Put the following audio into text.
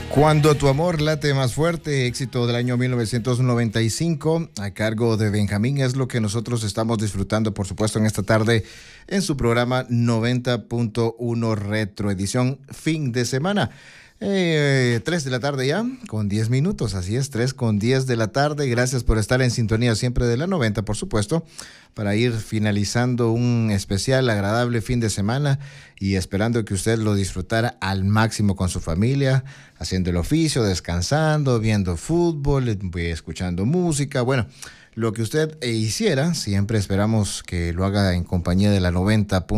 Cuando tu amor late más fuerte, éxito del año 1995, a cargo de Benjamín, es lo que nosotros estamos disfrutando, por supuesto, en esta tarde en su programa 90.1 Retro, edición fin de semana. 3 de la tarde ya, con 10 minutos, así es, 3:10 de la tarde. Gracias por estar en sintonía siempre de la 90, por supuesto, para ir finalizando un especial, agradable fin de semana y esperando que usted lo disfrutara al máximo con su familia, haciendo el oficio, descansando, viendo fútbol, escuchando música, bueno, lo que usted hiciera, siempre esperamos que lo haga en compañía de la 90.